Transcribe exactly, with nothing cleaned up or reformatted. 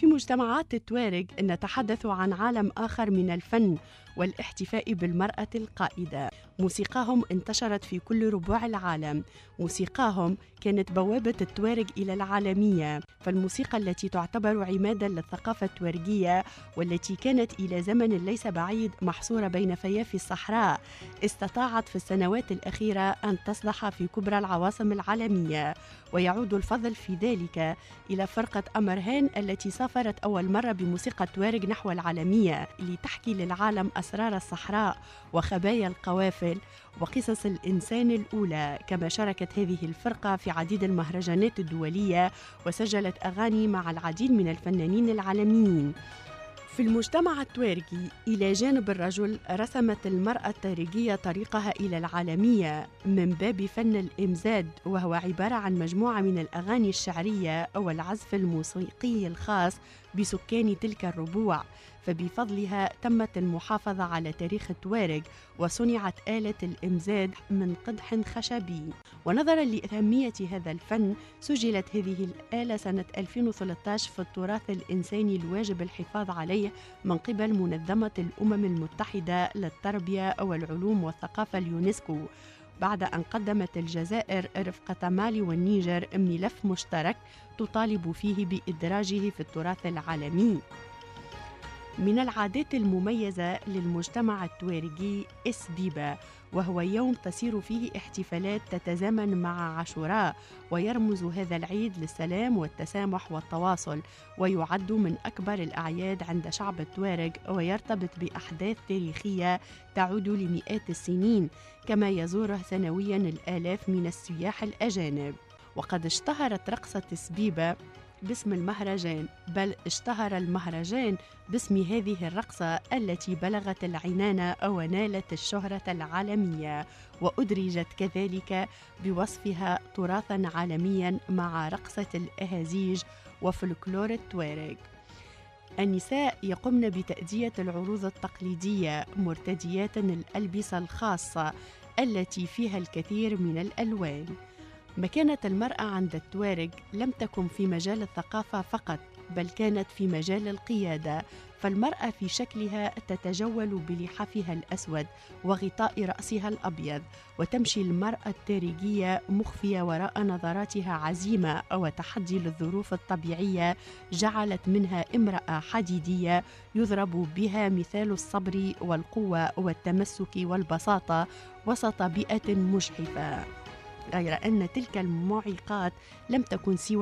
في مجتمعات التوارق نتحدث عن عالم آخر من الفن والاحتفاء بالمرأة القائدة. موسيقاهم انتشرت في كل ربوع العالم. موسيقاهم كانت بوابة التوارق إلى العالمية، فالموسيقى التي تعتبر عمادا للثقافة التوارقية والتي كانت إلى زمن ليس بعيد محصورة بين فيافي الصحراء استطاعت في السنوات الأخيرة أن تصلح في كبرى العواصم العالمية. ويعود الفضل في ذلك إلى فرقة أمرهان التي سافرت أول مرة بموسيقى التوارق نحو العالمية لتحكي للعالم أسرار الصحراء وخبايا القوافل وقصص الإنسان الأولى. كما شاركت هذه الفرقة في عديد المهرجانات الدولية وسجلت أغاني مع العديد من الفنانين العالميين. في المجتمع التوارقي إلى جانب الرجل رسمت المرأة التوارقية طريقها إلى العالمية من باب فن الإمزاد، وهو عبارة عن مجموعة من الأغاني الشعرية أو العزف الموسيقي الخاص بسكان تلك الربوع، فبفضلها تمت المحافظة على تاريخ التوارق وصنعت آلة الإمزاد من قدح خشبي. ونظرا لأهمية هذا الفن سجلت هذه الآلة سنة ألفين وثلاثة عشر في التراث الإنساني الواجب الحفاظ عليه من قبل منظمة الأمم المتحدة للتربية والعلوم والثقافة اليونسكو، بعد أن قدمت الجزائر رفقة مالي والنيجر ملف مشترك تطالب فيه بإدراجه في التراث العالمي. من العادات المميزة للمجتمع التوارقي إسبيبة، وهو يوم تسير فيه احتفالات تتزامن مع عاشوراء، ويرمز هذا العيد للسلام والتسامح والتواصل، ويعد من أكبر الأعياد عند شعب التوارق، ويرتبط بأحداث تاريخية تعود لمئات السنين، كما يزوره سنويا الآلاف من السياح الأجانب. وقد اشتهرت رقصة إسبيبة باسم المهرجان، بل اشتهر المهرجان باسم هذه الرقصة التي بلغت العنان ونالت الشهرة العالمية، وأدرجت كذلك بوصفها تراثا عالميا مع رقصة الأهازيج وفلكلور التوارق. النساء يقمن بتأدية العروض التقليدية مرتديات الألبسة الخاصة التي فيها الكثير من الألوان. مكانة المرأة عند التوارق لم تكن في مجال الثقافة فقط، بل كانت في مجال القيادة، فالمرأة في شكلها تتجول بلحافها الأسود وغطاء رأسها الأبيض، وتمشي المرأة التوارقية مخفية وراء نظراتها عزيمة وتحدي للظروف الطبيعية جعلت منها امرأة حديدية يضرب بها مثال الصبر والقوة والتمسك والبساطة وسط بيئة مجحفة، غير أن تلك المعيقات لم تكن سوى